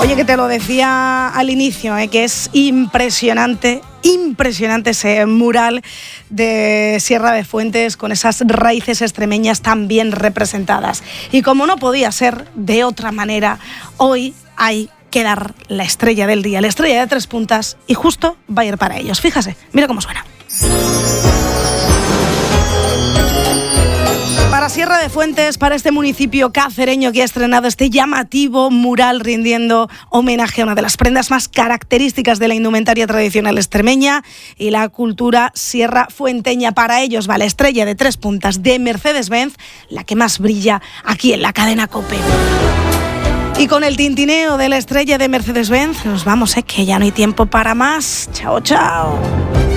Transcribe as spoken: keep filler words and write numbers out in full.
Oye, que te lo decía al inicio, ¿eh? que es impresionante, impresionante ese mural de Sierra de Fuentes con esas raíces extremeñas tan bien representadas. Y como no podía ser de otra manera, hoy hay que dar la estrella del día, la estrella de tres puntas, y justo va a ir para ellos. Fíjase, mira cómo suena. Para Sierra de Fuentes, para este municipio cacereño que ha estrenado este llamativo mural rindiendo homenaje a una de las prendas más características de la indumentaria tradicional extremeña y la cultura sierra fuenteña. Para ellos va la estrella de tres puntas de Mercedes-Benz, la que más brilla aquí en la cadena COPE. Y con el tintineo de la estrella de Mercedes-Benz nos vamos, ¿eh? que ya no hay tiempo para más. Chao, chao.